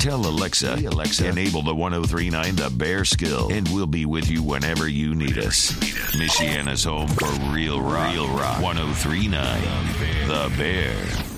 Tell Alexa, enable the 103.9 The Bear skill, and we'll be with you whenever you need us. Michiana's home for real rock. 103.9 The Bear.